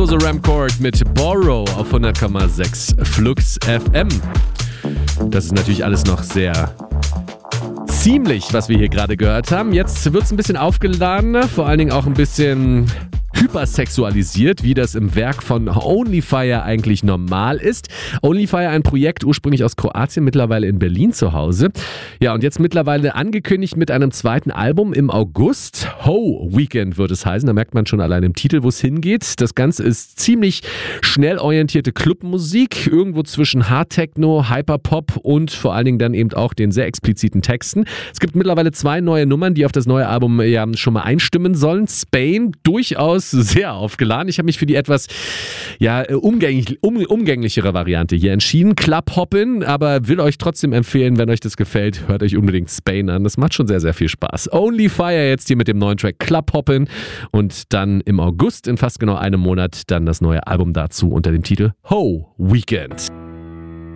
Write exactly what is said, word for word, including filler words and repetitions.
kostenlose Ramcord mit Borrow auf hundert Komma sechs Flux F M. Das ist natürlich alles noch sehr ziemlich, was wir hier gerade gehört haben. Jetzt wird es ein bisschen aufgeladen, vor allen Dingen auch ein bisschen hypersexualisiert, wie das im Werk von Onlyfire eigentlich normal ist. Onlyfire, ein Projekt ursprünglich aus Kroatien, mittlerweile in Berlin zu Hause. Ja, und jetzt mittlerweile angekündigt mit einem zweiten Album im August. Ho Weekend wird es heißen. Da merkt man schon allein im Titel, wo es hingeht. Das Ganze ist ziemlich schnell orientierte Clubmusik, irgendwo zwischen Hardtechno, Hyperpop und vor allen Dingen dann eben auch den sehr expliziten Texten. Es gibt mittlerweile zwei neue Nummern, die auf das neue Album ja schon mal einstimmen sollen. Spain, durchaus sehr aufgeladen. Ich habe mich für die etwas ja, umgänglich, um, umgänglichere Variante hier entschieden. Club Hoppin', aber will euch trotzdem empfehlen, wenn euch das gefällt, hört euch unbedingt Spain an. Das macht schon sehr, sehr viel Spaß. Onlyfire jetzt hier mit dem neuen Track Club Hoppin' und dann im August in fast genau einem Monat dann das neue Album dazu unter dem Titel Ho Weekend.